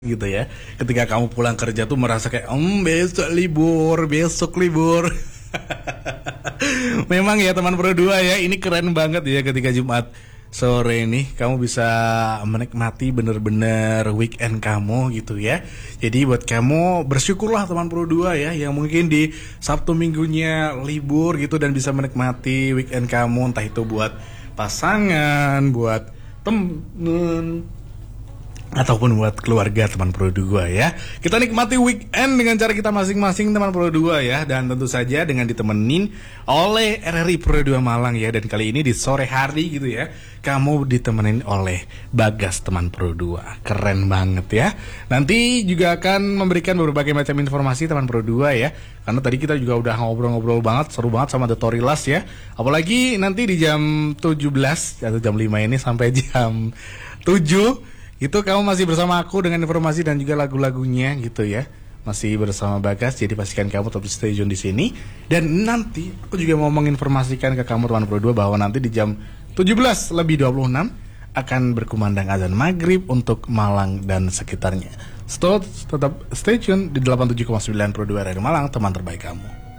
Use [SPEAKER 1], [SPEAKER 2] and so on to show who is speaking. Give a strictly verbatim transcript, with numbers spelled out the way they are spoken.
[SPEAKER 1] gitu ya. Ketika kamu pulang kerja tuh merasa kayak, "Em, besok libur, besok libur." Memang ya teman Pro dua ya, ini keren banget ya ketika Jumat sore nih kamu bisa menikmati bener-bener weekend kamu gitu ya. Jadi buat kamu bersyukurlah teman Pro dua ya yang mungkin di Sabtu Minggunya libur gitu dan bisa menikmati weekend kamu, entah itu buat pasangan, buat temen ataupun buat keluarga teman Pro dua ya. Kita nikmati weekend dengan cara kita masing-masing teman Pro dua ya. Dan tentu saja dengan ditemenin oleh R R I Pro dua Malang ya. Dan kali ini di sore hari gitu ya, kamu ditemenin oleh Bagas teman Pro dua. Keren banget ya. Nanti juga akan memberikan berbagai macam informasi teman Pro dua ya. Karena tadi kita juga udah ngobrol-ngobrol banget, seru banget sama The Torilas ya. Apalagi nanti di jam tujuh belas atau jam lima ini sampai jam tujuh itu kamu masih bersama aku dengan informasi dan juga lagu-lagunya gitu ya. Masih bersama Bagas, jadi pastikan kamu tetap stay tune di sini. Dan nanti aku juga mau menginformasikan ke kamu teman Pro dua bahwa nanti di jam tujuh belas lebih dua puluh enam akan berkumandang azan maghrib untuk Malang dan sekitarnya. So, tetap stay tune di delapan puluh tujuh koma sembilan Pro dua R R I Malang, teman terbaik kamu.